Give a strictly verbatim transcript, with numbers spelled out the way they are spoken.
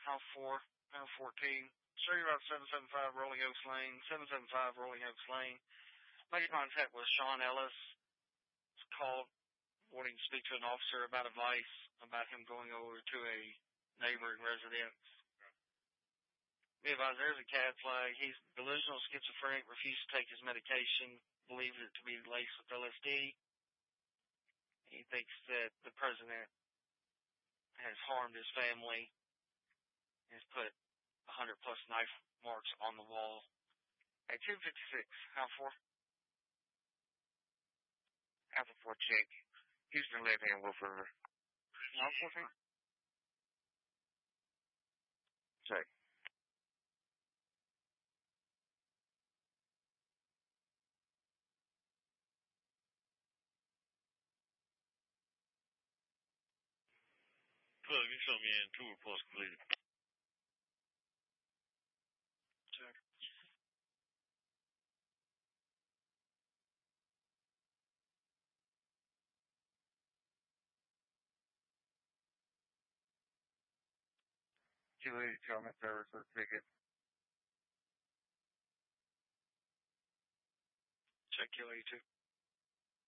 House four, House fourteen. Street Route seven seven five, Rolling Oaks Lane, seven seven five, Rolling Oaks Lane. Made contact with Sean Ellis. Called wanting to speak to an officer about advice about him going over to a neighboring residence. Be advised, there's a cat flag. He's delusional schizophrenic, refused to take his medication, believes it to be laced with L S D. He thinks that the president has harmed his family, has put one hundred plus knife marks on the wall. At two fifty-six, how four? Alpha four check. Houston left hand Wolf River. How fourteen? Check. Plug, you show me in two reports completed. Check. two eighty-two, I'm at service with a ticket. Check Q eighty-two.